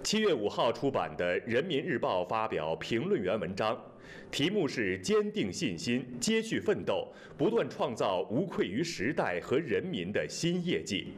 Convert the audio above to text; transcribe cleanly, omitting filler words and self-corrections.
7月5号出版的《人民日报》发表评论员文章，题目是"坚定信心，接续奋斗，不断创造无愧于时代和人民的新业绩"。